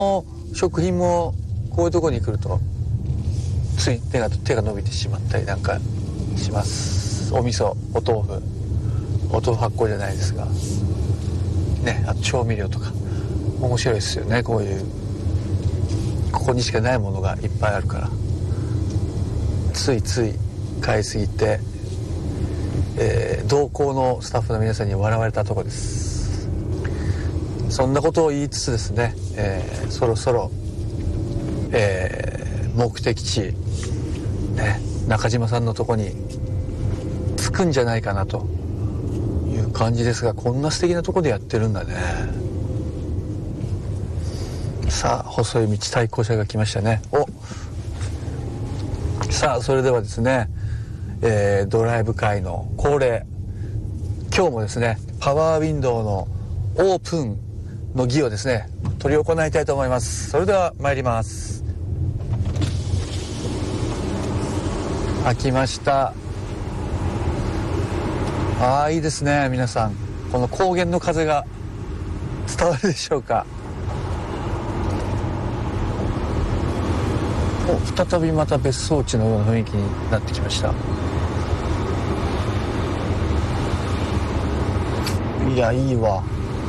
食品もこういうところに来るとつい手が伸びてしまったりなんかします。お味噌、お豆腐発酵じゃないですがね、あと調味料とか面白いですよね。こういうここにしかないものがいっぱいあるからついつい買いすぎて、同行のスタッフの皆さんに笑われたところです。そんなことを言いつつですね、そろそろ、目的地、ね、中島さんのとこに着くんじゃないかなという感じですが、こんな素敵なとこでやってるんだね。さあ細い道対向車が来ましたね。さあそれではですね、ドライブ会の恒例、今日もですねパワーウィンドウのオープンの儀をですね執り行いたいと思います。それでは参ります。開きました。いいですね。皆さんこの高原の風が伝わるでしょうか。再びまた別荘地のような雰囲気になってきました。いやいいわ。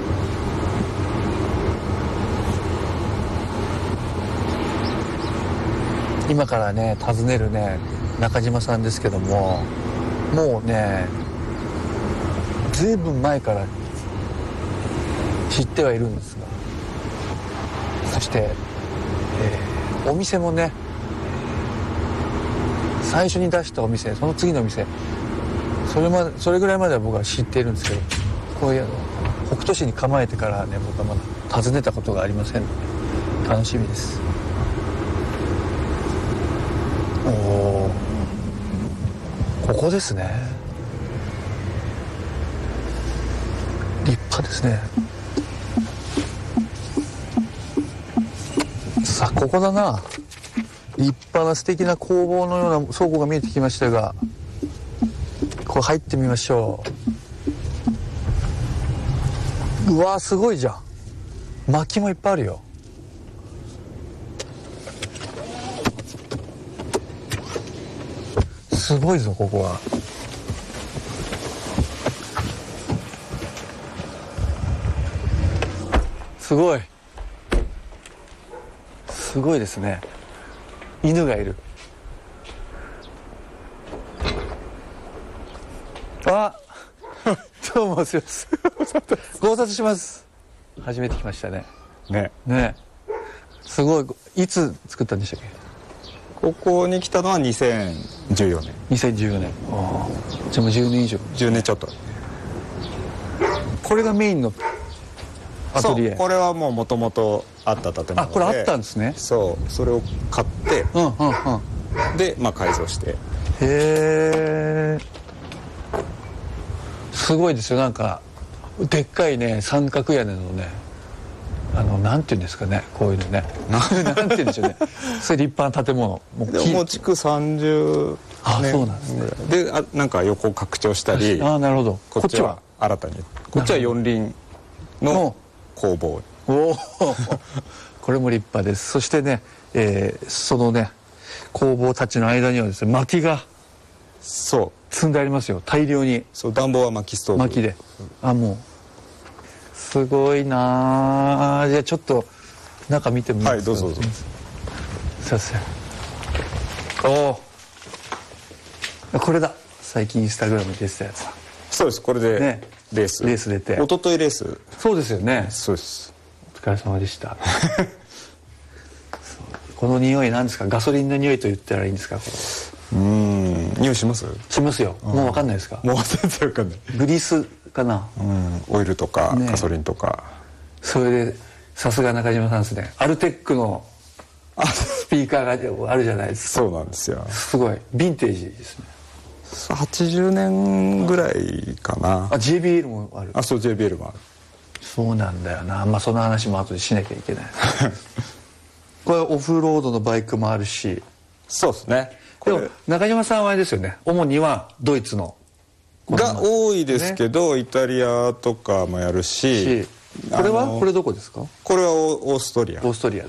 今からね訪ねるね中島さんですけども、もうねずいぶん前から知ってはいるんですが、そして、お店もね最初に出したお店、その次のお店、それぐらいまでは僕は知っているんですけど、こういう北斗市に構えてからね僕はまだ訪ねたことがありませんので楽しみです。ここですね。立派ですね。さあここだな。立派な素敵な工房のような倉庫が見えてきましたが、これ入ってみましょう。うわーすごいじゃん。薪もいっぱいあるよ。すごいぞここは。すごいすごいですね。犬がいる。どうもすいませんご無沙汰します。初めて来ましたね。ねすごい。いつ作ったんでしたっけ。 ここに来たのは2014年。 2014年。じゃあもう10年以上。 10年ちょっと。 これがメインのアトリエ。 そう、これはもともとあった建物で。 これあったんですね。 そう、それを買ってで改造して。 へえ。すごいですよ。なんかでっかいね三角屋根のね、なんていうんですかね、こういうのねなんていうんでしょうねそれ立派な建物。 もう築30年。 そうなんですね。 でなんか横を拡張したり。 なるほど。 こっちは新たに、こっちは四輪の工房。 これも立派です。そしてね、そのね工房たちの間にはですね薪が積んでありますよ、大量に。 そう、暖房は薪ストーブ。 薪で。もうすごいな。じゃあちょっと中見てもいいですか。 はい、どうぞ。 すいません。これだ。最近インスタグラムに出てたやつだ。 そうです。これでレース出て。 一昨日レース。 そうですよね。 そうです。 お疲れ様でしたこの匂いなんですか。ガソリンの匂いと言ったらいいんですか。 匂いします？ しますよ。もう分かんないですか。 もう全然分かんない。 グリスかな。 オイルとかガソリンとか。 それでさすが中島さんですね。アルテックのスピーカーがあるじゃないですか。 そうなんですよ。 すごいヴィンテージですね。 80年ぐらいかな。 JBL もある。 そう、JBL もある。 そうなんだよな。その話も後でしなきゃいけないこれオフロードのバイクもあるし。 そうですね。 でも中島さんはあれですよね、主にはドイツのが多いですけど、イタリアとかもやるし。 これどこですか。 これはオーストリア。 オーストリア。